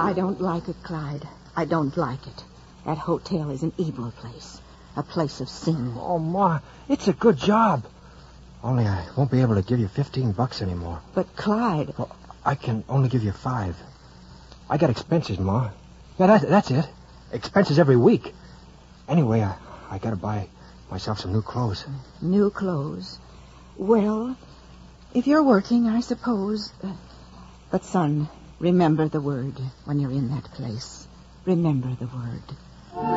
I don't like it, Clyde. I don't like it. That hotel is an evil place. A place of sin. Oh, Ma, it's a good job. Only I won't be able to give you $15 anymore. But, Clyde... Well, I can only give you $5. I got expenses, Ma. Yeah, that's it. Expenses every week. Anyway, I got to buy myself some new clothes. New clothes? Well, if you're working, I suppose. But, son, remember the word when you're in that place. Remember the word.